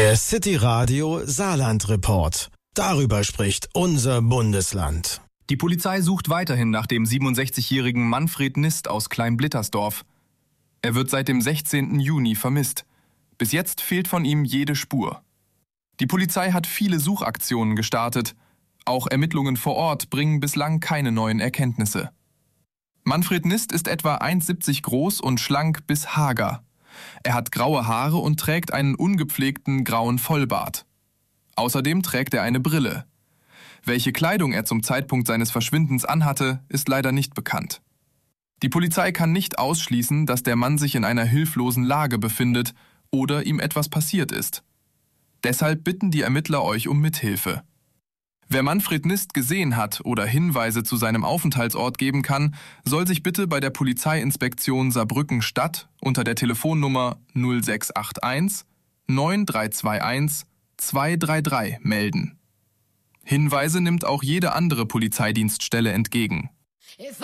Der City Radio Saarland Report. Darüber spricht unser Bundesland. Die Polizei sucht weiterhin nach dem 67-jährigen Manfred Nist aus Kleinblittersdorf. Er wird seit dem 16. Juni vermisst. Bis jetzt fehlt von ihm jede Spur. Die Polizei hat viele Suchaktionen gestartet. Auch Ermittlungen vor Ort bringen bislang keine neuen Erkenntnisse. Manfred Nist ist etwa 1,70 groß und schlank bis hager. Er hat graue Haare und trägt einen ungepflegten grauen Vollbart. Außerdem trägt er eine Brille. Welche Kleidung er zum Zeitpunkt seines Verschwindens anhatte, ist leider nicht bekannt. Die Polizei kann nicht ausschließen, dass der Mann sich in einer hilflosen Lage befindet oder ihm etwas passiert ist. Deshalb bitten die Ermittler euch um Mithilfe. Wer Manfred Nist gesehen hat oder Hinweise zu seinem Aufenthaltsort geben kann, soll sich bitte bei der Polizeiinspektion Saarbrücken-Stadt unter der Telefonnummer 0681 9321 233 melden. Hinweise nimmt auch jede andere Polizeidienststelle entgegen.